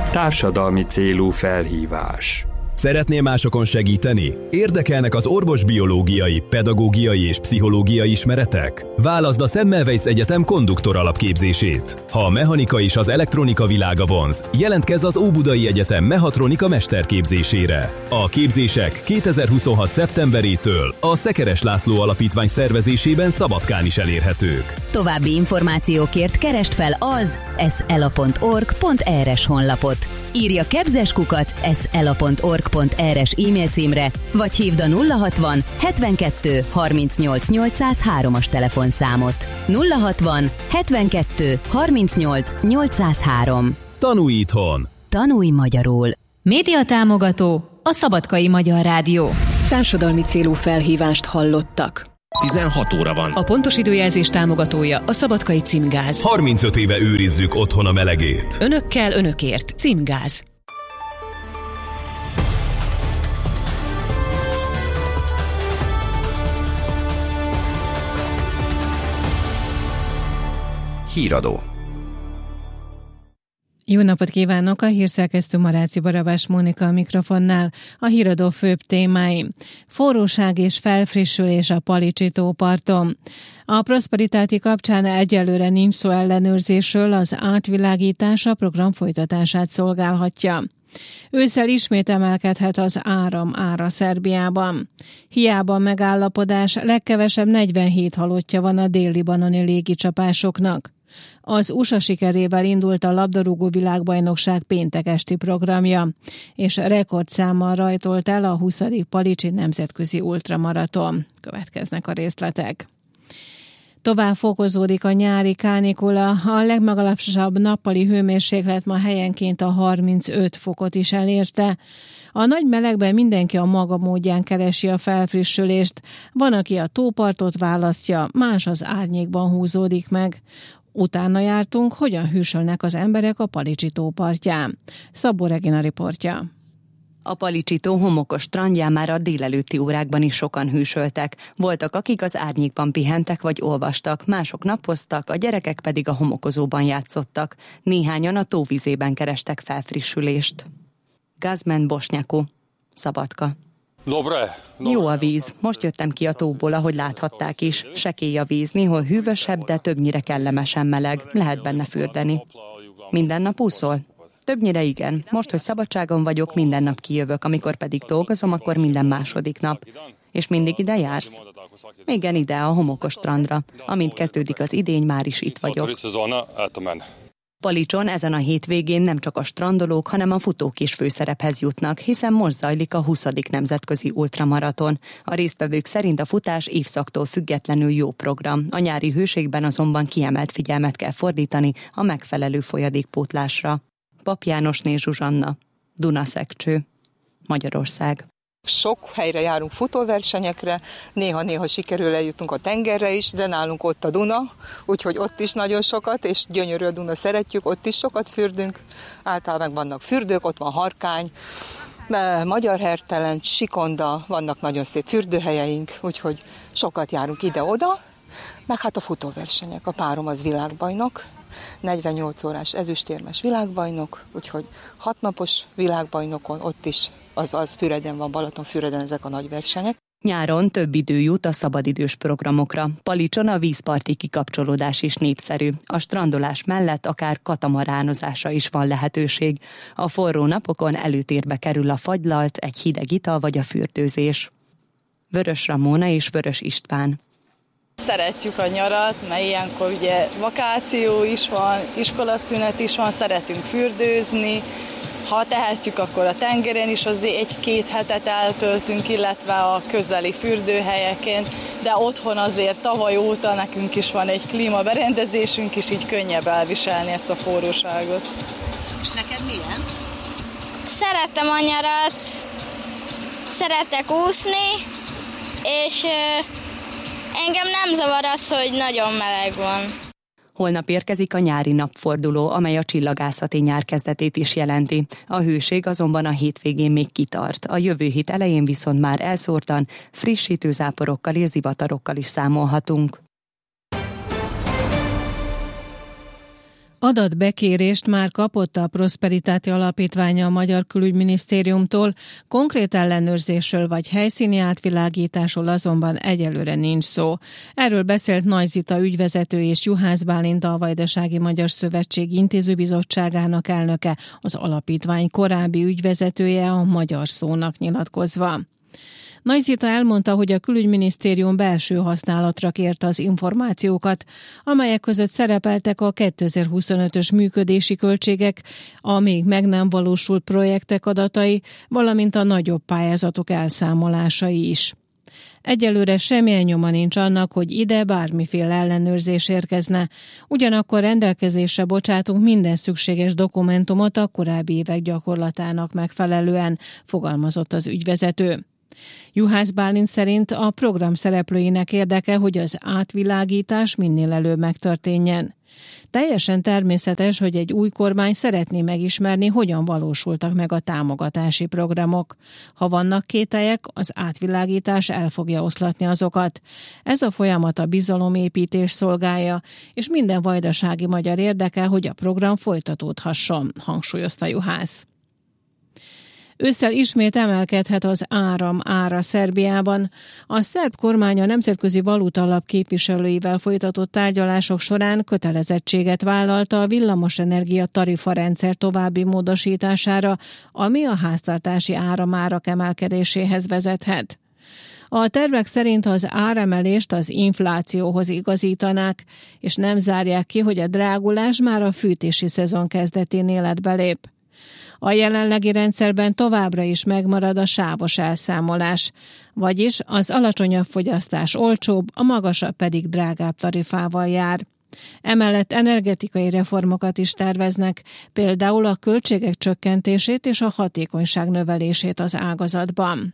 Társadalmi célú felhívás. Szeretnél másokon segíteni? Érdekelnek az orvosbiológiai, pedagógiai és pszichológiai ismeretek? Válaszd a Semmelweis Egyetem konduktor alapképzését. Ha a mechanika és az elektronika világa vonz, jelentkezz az Óbudai Egyetem mechatronika mesterképzésére. A képzések 2026. szeptemberétől a Szekeres László Alapítvány szervezésében Szabadkán is elérhetők. További információkért keresd fel az sela.org.rs honlapot. Írj a kebzeskukat sela.org.rs e-mail címre, vagy hívd a 060 72 38 803-as telefonszámot. 060 72 38 803. Tanulj itthon! Tanulj magyarul! Média támogató a Szabadkai Magyar Rádió. Társadalmi célú felhívást hallottak. 16 óra van. A pontos időjelzés támogatója a Szabadkai Címgáz. 35 éve őrizzük otthon a melegét. Önökkel, önökért. Címgáz. Híradó. Jó napot kívánok! A hírszerkesztő Maráci Barabás Mónika a mikrofonnál. A híradó főbb témái. Forróság és felfrissülés a Palicsi tóparton. A Prosperitáti kapcsán egyelőre nincs szó ellenőrzésről, az átvilágítás a program folytatását szolgálhatja. Ősszel ismét emelkedhet az áram ára Szerbiában. Hiába megállapodás, legkevesebb 47 halottja van a dél-libanoni légicsapásoknak. Az USA sikerével indult a labdarúgó világbajnokság péntek esti programja, és rekordszámmal rajtolt el a 20. Palicsi nemzetközi ultramaraton. Következnek a részletek. Tovább fokozódik a nyári kánikula, a legmagasabb nappali hőmérséklet ma helyenként a 35 fokot is elérte. A nagy melegben mindenki a maga módján keresi a felfrissülést, van, aki a tópartot választja, más az árnyékban húzódik meg. Utána jártunk, hogyan hűsölnek az emberek a Palicsi tó partján. Szabó Regina riportja. A Palicsi tó homokos strandján már a délelőtti órákban is sokan hűsöltek. Voltak, akik az árnyékban pihentek vagy olvastak, mások napoztak, a gyerekek pedig a homokozóban játszottak. Néhányan a tóvizében kerestek felfrissülést. Gazmen Bosnyakó, Szabadka. Jó a víz. Most jöttem ki a tóból, ahogy láthatták is. Sekély a víz, néhol hűvösebb, de többnyire kellemesen meleg. Lehet benne fürdeni. Minden nap úszol? Többnyire igen. Most, hogy szabadságon vagyok, minden nap kijövök, amikor pedig dolgozom, akkor minden második nap. És mindig ide jársz? Igen, ide, a homokos strandra. Amint kezdődik az idény, már is itt vagyok. Palicson ezen a hétvégén nem csak a strandolók, hanem a futók is főszerephez jutnak, hiszen most zajlik a 20. nemzetközi ultramaraton. A résztvevők szerint a futás évszaktól függetlenül jó program. A nyári hőségben azonban kiemelt figyelmet kell fordítani a megfelelő folyadékpótlásra. Pap Jánosné Zsuzsanna, Dunaszekcső, Magyarország. Sok helyre járunk futóversenyekre, néha-néha sikerül eljutunk a tengerre is, de nálunk ott a Duna, úgyhogy ott is nagyon sokat, és gyönyörű a Duna, szeretjük, ott is sokat fürdünk. Általában vannak fürdők, ott van Harkány, Magyarhertelen, Sikonda, vannak nagyon szép fürdőhelyeink, úgyhogy sokat járunk ide-oda, meg hát a futóversenyek, a párom az világbajnok, 48 órás ezüstérmes világbajnok, úgyhogy 6 napos világbajnokon ott is, az Füreden van, Balatonfüreden ezek a nagy versenyek. Nyáron több idő jut a szabadidős programokra. Palicson a vízparti kikapcsolódás is népszerű. A strandolás mellett akár katamaránozásra is van lehetőség. A forró napokon előtérbe kerül a fagylalt, egy hideg ital vagy a fürdőzés. Vörös Ramóna és Vörös István. Szeretjük a nyarat, mert ilyenkor ugye vakáció is van, iskolaszünet is van, szeretünk fürdőzni. Ha tehetjük, akkor a tengeren is azért 1-2 hetet eltöltünk, illetve a közeli fürdőhelyeken, de otthon azért tavaly óta nekünk is van egy klímaberendezésünk is, így könnyebb elviselni ezt a forróságot. És neked milyen? Szeretem a nyarat, szeretek úszni, és engem nem zavar az, hogy nagyon meleg van. Holnap érkezik a nyári napforduló, amely a csillagászati nyár kezdetét is jelenti. A hőség azonban a hétvégén még kitart. A jövő hét elején viszont már elszórtan, frissítő záporokkal és zivatarokkal is számolhatunk. Adatbekérést már kapott a Prosperitáti Alapítványa a Magyar Külügyminisztériumtól, konkrét ellenőrzésről vagy helyszíni átvilágításról azonban egyelőre nincs szó. Erről beszélt Nagy Zita ügyvezető és Juhász Bálint, a Vajdasági Magyar Szövetség Intézőbizottságának elnöke, az alapítvány korábbi ügyvezetője, a Magyar Szónak nyilatkozva. Nagy Zita elmondta, hogy a Külügyminisztérium belső használatra kérte az információkat, amelyek között szerepeltek a 2025-ös működési költségek, a még meg nem valósult projektek adatai, valamint a nagyobb pályázatok elszámolásai is. Egyelőre semmilyen nyoma nincs annak, hogy ide bármiféle ellenőrzés érkezne. Ugyanakkor rendelkezésre bocsátunk minden szükséges dokumentumot a korábbi évek gyakorlatának megfelelően, fogalmazott az ügyvezető. Juhász Bálint szerint a program szereplőinek érdeke, hogy az átvilágítás minél előbb megtörténjen. Teljesen természetes, hogy egy új kormány szeretné megismerni, hogyan valósultak meg a támogatási programok. Ha vannak kételyek, az átvilágítás el fogja oszlatni azokat. Ez a folyamat a bizalomépítés szolgálja, és minden vajdasági magyar érdeke, hogy a program folytatódhasson, hangsúlyozta Juhász. Ősszel ismét emelkedhet az áram ára Szerbiában. A szerb kormány a Nemzetközi Valutaalap képviselőivel folytatott tárgyalások során kötelezettséget vállalta a villamosenergia tarifarendszer további módosítására, ami a háztartási áramárak emelkedéséhez vezethet. A tervek szerint az áremelést az inflációhoz igazítanák, és nem zárják ki, hogy a drágulás már a fűtési szezon kezdetén életbe lép. A jelenlegi rendszerben továbbra is megmarad a sávos elszámolás, vagyis az alacsonyabb fogyasztás olcsóbb, a magasabb pedig drágább tarifával jár. Emellett energetikai reformokat is terveznek, például a költségek csökkentését és a hatékonyság növelését az ágazatban.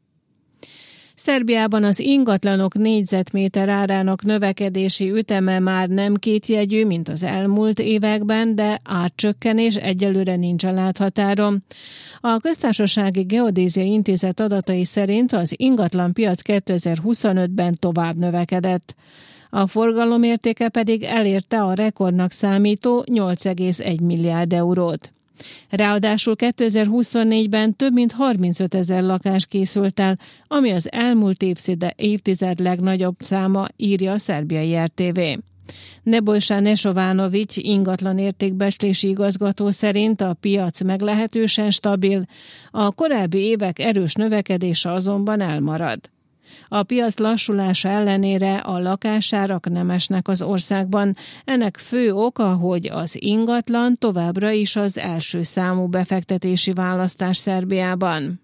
Szerbiában az ingatlanok négyzetméter árának növekedési üteme már nem kétjegyű, mint az elmúlt években, de árcsökkenés egyelőre nincsen láthatáron. A Köztársasági Geodéziai Intézet adatai szerint az ingatlanpiac 2025-ben tovább növekedett. A forgalomértéke pedig elérte a rekordnak számító 8,1 milliárd eurót. Ráadásul 2024-ben több mint 35 000 lakás készült el, ami az elmúlt évtized legnagyobb száma, írja a szerbiai RTV. Nebojsa Nesovánovics ingatlan értékbecslési igazgató szerint a piac meglehetősen stabil, a korábbi évek erős növekedése azonban elmarad. A piac lassulása ellenére a lakásárak nem esnek az országban. Ennek fő oka, hogy az ingatlan továbbra is az első számú befektetési választás Szerbiában.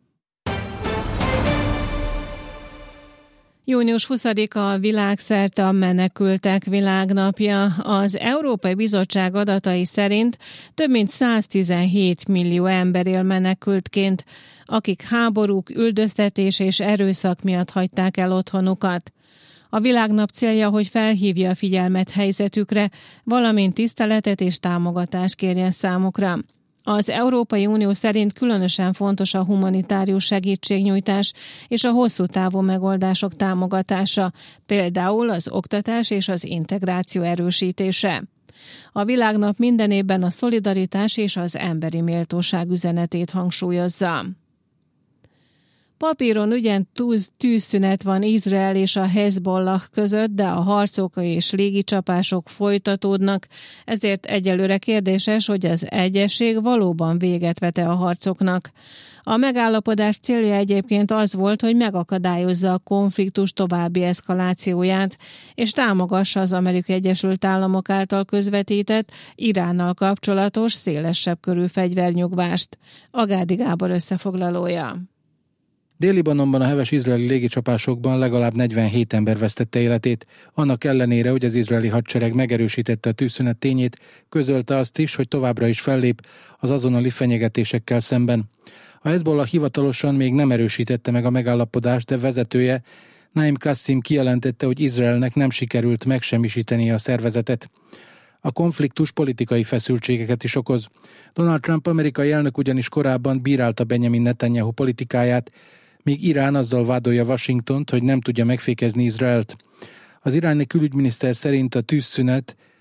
Június 20-a világszerte a Menekültek Világnapja. Az Európai Bizottság adatai szerint több mint 117 millió ember él menekültként, akik háborúk, üldöztetés és erőszak miatt hagyták el otthonukat. A világnap célja, hogy felhívja a figyelmet helyzetükre, valamint tiszteletet és támogatást kérjen számukra. Az Európai Unió szerint különösen fontos a humanitárius segítségnyújtás és a hosszú távú megoldások támogatása, például az oktatás és az integráció erősítése. A világnap minden évben a szolidaritás és az emberi méltóság üzenetét hangsúlyozza. Papíron ugyan tűzszünet van Izrael és a Hezbollah között, de a harcok és légicsapások folytatódnak, ezért egyelőre kérdéses, hogy az egyezség valóban véget vet-e a harcoknak. A megállapodás célja egyébként az volt, hogy megakadályozza a konfliktus további eszkalációját, és támogassa az Amerikai Egyesült Államok által közvetített Iránnal kapcsolatos szélesebb körű fegyvernyugvást. Agádi Gábor összefoglalója. Dél-Libanonban a heves izraeli légicsapásokban legalább 47 ember vesztette életét, annak ellenére, hogy az izraeli hadsereg megerősítette a tűzszünet tényét, közölte azt is, hogy továbbra is fellép az azonnali fenyegetésekkel szemben. A Hezbollah hivatalosan még nem erősítette meg a megállapodást, de vezetője, Naim Kassim kijelentette, hogy Izraelnek nem sikerült megsemmisíteni a szervezetet. A konfliktus politikai feszültségeket is okoz. Donald Trump amerikai elnök ugyanis korábban bírálta Benjamin Netanyahu politikáját, míg Irán azzal vádolja Washingtont, hogy nem tudja megfékezni Izraelt. Az iráni külügyminiszter szerint a tűzszünet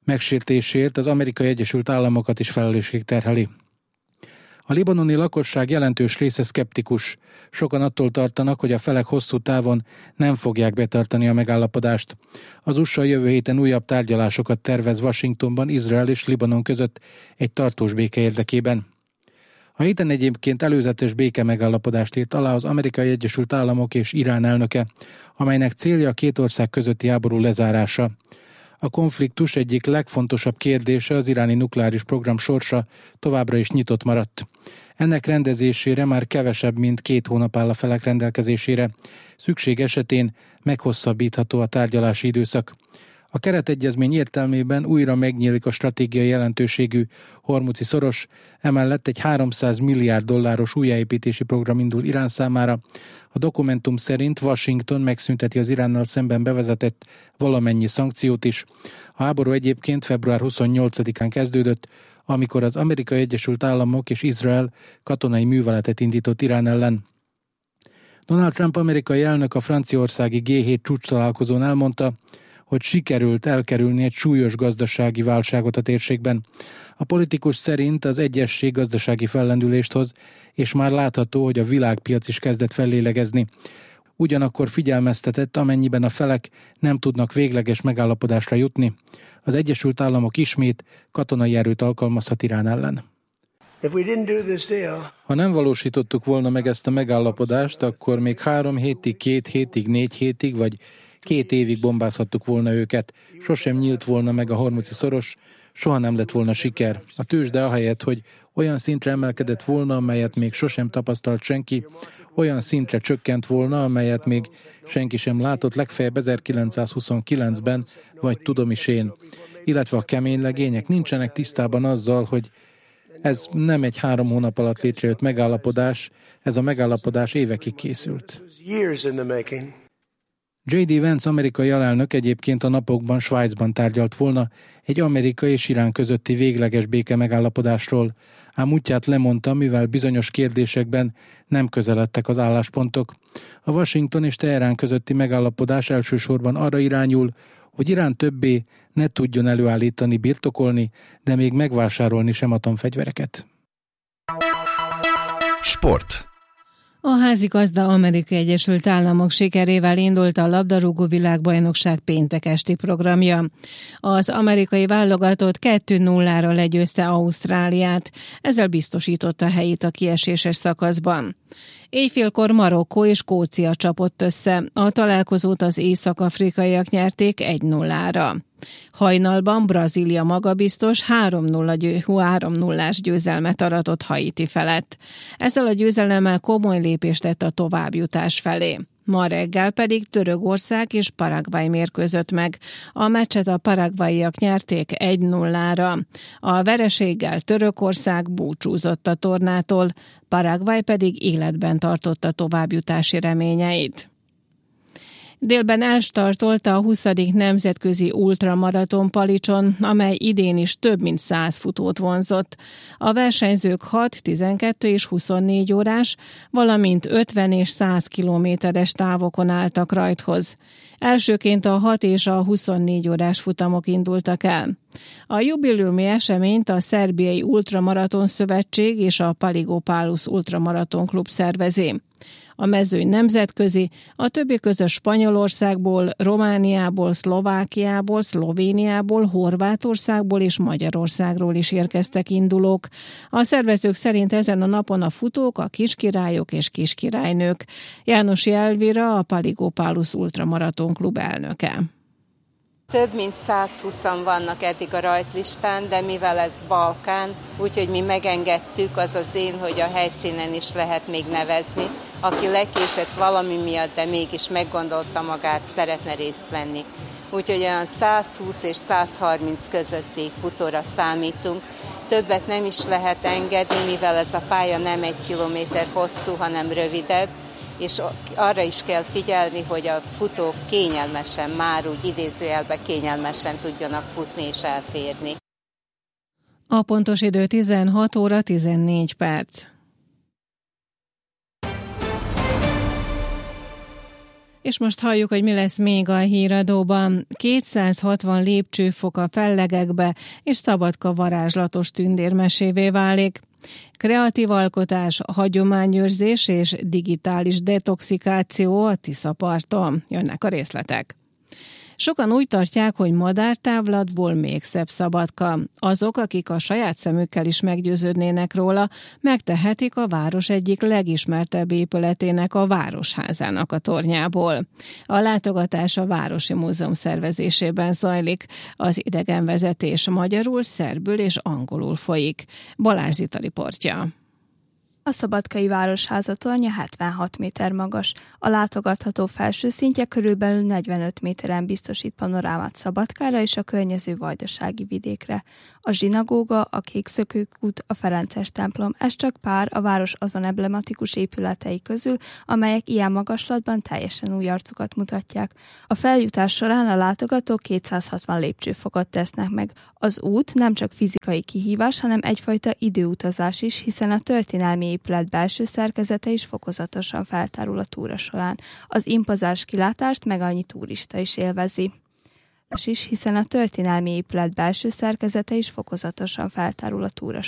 megsértéséért az Amerikai Egyesült Államokat is felelősség terheli. A libanoni lakosság jelentős része szkeptikus. Sokan attól tartanak, hogy a felek hosszú távon nem fogják betartani a megállapodást. Az USA jövő héten újabb tárgyalásokat tervez Washingtonban, Izrael és Libanon között egy tartós béke érdekében. A héten egyébként előzetes béke megállapodást írt alá az Amerikai Egyesült Államok és Irán elnöke, amelynek célja a két ország közötti háború lezárása. A konfliktus egyik legfontosabb kérdése, az iráni nukleáris program sorsa továbbra is nyitott maradt. Ennek rendezésére már kevesebb, mint 2 hónap áll a felek rendelkezésére. Szükség esetén meghosszabbítható a tárgyalási időszak. A keretegyezmény értelmében újra megnyílik a stratégiai jelentőségű Hormuzi szoros, emellett egy $300 milliárd újjáépítési program indul Irán számára. A dokumentum szerint Washington megszünteti az Iránnal szemben bevezetett valamennyi szankciót is. A háború egyébként február 28-án kezdődött, amikor az Amerikai Egyesült Államok és Izrael katonai műveletet indított Irán ellen. Donald Trump amerikai elnök a franciaországi G7 csúcstalálkozón elmondta, hogy sikerült elkerülni egy súlyos gazdasági válságot a térségben. A politikus szerint az egyesség gazdasági fellendülést hoz, és már látható, hogy a világpiac is kezdett fellélegezni. Ugyanakkor figyelmeztetett, amennyiben a felek nem tudnak végleges megállapodásra jutni, az Egyesült Államok ismét katonai erőt alkalmazhat Irán ellen. Ha nem valósítottuk volna meg ezt a megállapodást, akkor még 3 hétig, 2 hétig, 4 hétig, vagy 2 évig bombázhattuk volna őket. Sosem nyílt volna meg a Hormuzi szoros, soha nem lett volna siker. A tőzsde ahelyett, hogy olyan szintre emelkedett volna, amelyet még sosem tapasztalt senki, olyan szintre csökkent volna, amelyet még senki sem látott, legfeljebb 1929-ben, vagy tudom is én. Illetve a kemény legények nincsenek tisztában azzal, hogy ez nem egy 3 hónap alatt létrejött megállapodás, ez a megállapodás évekig készült. J.D. Vance amerikai alelnök egyébként a napokban Svájcban tárgyalt volna egy Amerika és Irán közötti végleges béke megállapodásról, ám útját lemondta, mivel bizonyos kérdésekben nem közeledtek az álláspontok. A Washington és Teherán közötti megállapodás elsősorban arra irányul, hogy Irán többé ne tudjon előállítani, birtokolni, de még megvásárolni sem atomfegyvereket. Sport. A házigazda Amerikai Egyesült Államok sikerével indult a labdarúgó világbajnokság péntek esti programja. Az amerikai válogatott 2-0-ra legyőzte Ausztráliát, ezzel biztosította helyét a kieséses szakaszban. Éjfélkor Marokkó és Skócia csapott össze, a találkozót az észak-afrikaiak nyerték 1-0-ra. Hajnalban Brazília magabiztos 3-0-ás győzelmet aratott Haiti felett. Ezzel a győzelemmel komoly lépést tett a továbbjutás felé. Ma reggel pedig Törökország és Paraguay mérkőzött meg. A meccset a paraguayiak nyerték 1-0-ra. A vereséggel Törökország búcsúzott a tornától, Paraguay pedig életben tartotta továbbjutási reményeit. Délben elstartolta a 20. nemzetközi ultramaraton Palicson, amely idén is több mint 100 futót vonzott. A versenyzők 6, 12 és 24 órás, valamint 50 és 100 kilométeres távokon álltak rajthoz. Elsőként a 6 és a 24 órás futamok indultak el. A jubileumi eseményt a Szerbiai Ultramaraton Szövetség és a Paligopálusz Ultramaraton Klub szervezi. A mezőny nemzetközi, a többi közös Spanyolországból, Romániából, Szlovákiából, Szlovéniából, Horvátországból és Magyarországról is érkeztek indulók. A szervezők szerint ezen a napon a futók a kiskirályok és kiskirálynők. Jánosi Elvira, a Paligopálusz Ultramaraton Klub elnöke. Több mint 120-an vannak eddig a rajtlistán, de mivel ez Balkán, úgyhogy mi megengedtük, az az én, hogy a helyszínen is lehet még nevezni. Aki lekésett valami miatt, de mégis meggondolta magát, szeretne részt venni. Úgyhogy olyan 120 és 130 közötti futóra számítunk. Többet nem is lehet engedni, mivel ez a pálya nem 1 kilométer hosszú, hanem rövidebb. És arra is kell figyelni, hogy a futók kényelmesen, már úgy idézőjelben kényelmesen tudjanak futni és elférni. A pontos idő 16 óra 14 perc. És most halljuk, hogy mi lesz még a híradóban. 260 lépcsőfok a fellegekbe, és Szabadka varázslatos tündérmesévé válik. Kreatív alkotás, hagyományőrzés és digitális detoxikáció a Tiszaparton. Jönnek a részletek. Sokan úgy tartják, hogy madártávlatból még szebb Szabadka. Azok, akik a saját szemükkel is meggyőződnének róla, megtehetik a város egyik legismertebb épületének, a Városházának a tornyából. A látogatás a Városi Múzeum szervezésében zajlik. Az idegenvezetés magyarul, szerbül és angolul folyik. Balázs Zita riportja. A Szabadkai Városháza tornya 76 méter magas. A látogatható felső szintje körülbelül 45 méteren biztosít panorámát Szabadkára és a környező vajdasági vidékre. A zsinagóga, a Kékszökőkút, a Ferences templom, ez csak pár a város azon emblematikus épületei közül, amelyek ilyen magaslatban teljesen új arcukat mutatják. A feljutás során a látogatók 260 lépcsőfokot tesznek meg. Az út nem csak fizikai kihívás, hanem egyfajta időutazás is, hiszen a történelmi épület belső szerkezete is fokozatosan feltárul a túra során. Az impozáns kilátást meg annyi turista is élvezi. Hiszen a történelmi épület belső szerkezete is fokozatosan feltárul a túra